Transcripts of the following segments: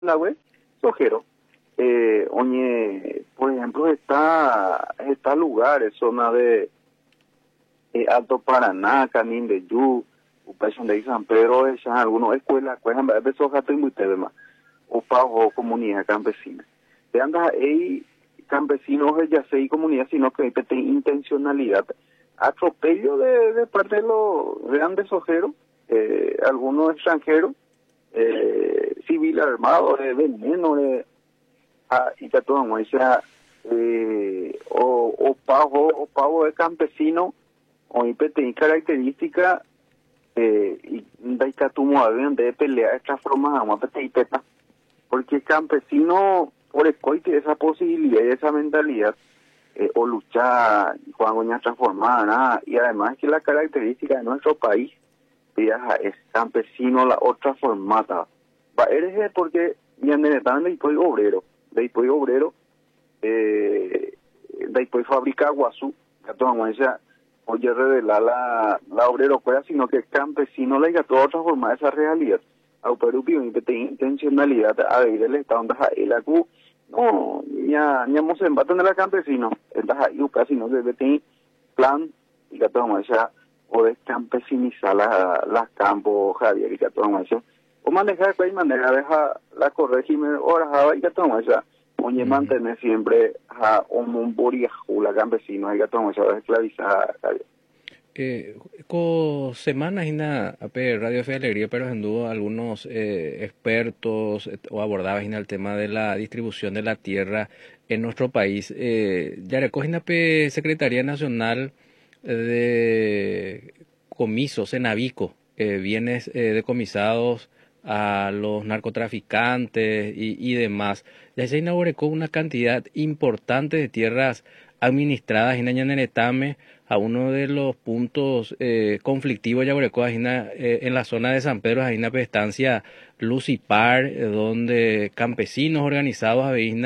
la web, sojero. Oye, por ejemplo, está lugares, zona de Alto Paraná, Canín de Yu, Upayson de San Pedro, esas algunas escuelas, cuejan de soja y muy tema, o pago comunidad campesina. De andas ahí, campesinos ya sé comunidad, sino que hay intencionalidad. Atropello de parte de los grandes sojeros, algunos extranjeros, civil armado, de veneno, y que todo, o sea, o pago de campesino, o IPTI característica, y daikatumo de pelear esta forma, vamos a peta, porque el campesino, por el coite, esa posibilidad y esa mentalidad, o luchar, Juan Goña transformar, nada, y además que la característica de nuestro país, es campesino, la otra formata, va, eres porque, ya necesitan de obrero, de fábrica guazú, que todo esa oye revelar la obrero fuera, sino que el campesino le diga toda transformar esa realidad. A Uperupi, intencionalidad a ir el estado donde el acu, no, ya se embate en la campesino, entonces ahí casi no se ve plan, y que todo esa, o de campesinizar las campos, Javier, y que todo eso, o manejar de manera, deja la corregirme, ahora, y que todo eso, oye, mantener siempre a un boriajú, la campesino, y que todo eso, esclavizar, Javier. Con semanas y nada, Radio Fe Alegría, pero anduvo algunos expertos o abordaban el tema de la distribución de la tierra en nuestro país. Ya recogen Secretaría Nacional de Comisos, Senavico, bienes decomisados a los narcotraficantes y demás. Ya se inauguró una cantidad importante de tierras administradas en Ñañaneretame, a uno de los puntos conflictivos ya en la zona de San Pedro, hay una estancia Lucipar, donde campesinos organizados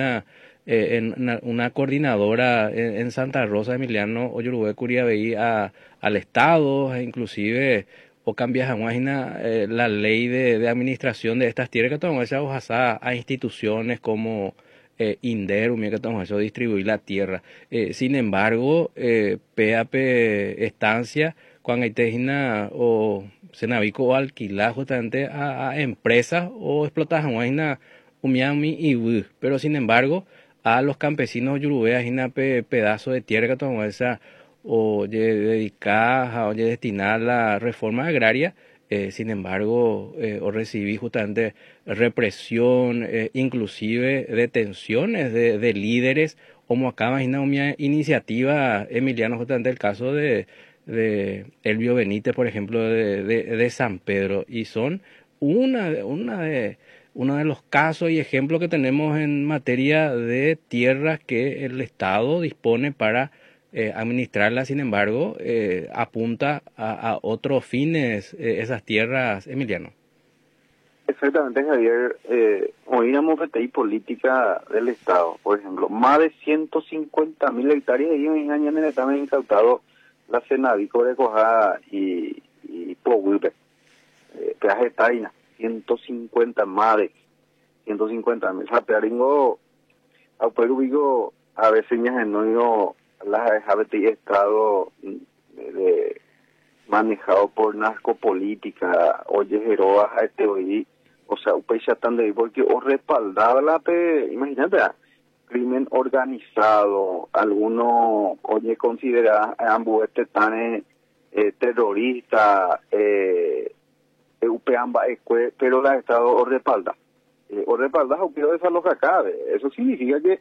en una coordinadora en Santa Rosa, Emiliano Oyurubé Curiabeí, al Estado, e inclusive o cambias a la ley de administración de estas tierras que tomamos a instituciones como Inderu, mira que estamos eso distribuir la tierra. Sin embargo, PAP estancia, cuando hay tejina o senavico o alquilar justamente a empresas o explotar una umiami y pero sin embargo, a los campesinos yurubeas una pedazo de tierra que tomamos esa o dedicar o destinar a la reforma agraria. Sin embargo, o recibí justamente represión, inclusive detenciones de líderes, como acaba en una iniciativa, Emiliano, justamente el caso de Elvio Benítez, por ejemplo, de San Pedro, y son uno de los casos y ejemplos que tenemos en materia de tierras que el Estado dispone para administrarla. Sin embargo, apunta a otros fines esas tierras, Emiliano. Exactamente, Javier. Hoy una mofetí política del Estado, por ejemplo, más de 150.000 hectáreas y en años también incautado la Senavico de Cojada y Pohuipe, peaje Taina, 150 más de 150.000. Japearingo, a Perú, a veces no las habeti estado de manejado por narcopolítica, oye, Jeroa, o sea, upeixa tan de porque o respaldaba imagínate, crimen organizado, algunos, oye, considera ambos tan terrorista, upeamba, pero la Estado o respalda. O respalda, o quiero desalojar acá, eso significa que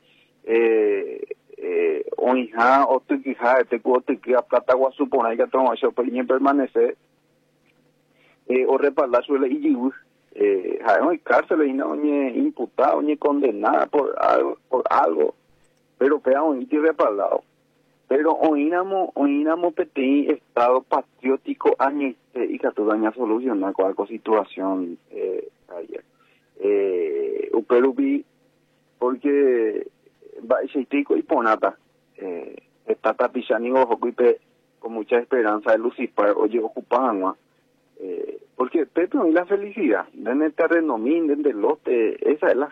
oija o tuquija te plata guasupona que toma eso permanece o respaldar su ley y hay cárcel y no imputado ni condenada por algo pero peor y respaldado pero oínamos petit estado patriótico año y que tú daña solucionar cualquier situación ayer pero vi porque Baixeitico y Ponata, está tapizando ojo con mucha esperanza de Lucipar, oye, ocupan, Porque Pepe y la felicidad, en el terreno, en el lote, esa es la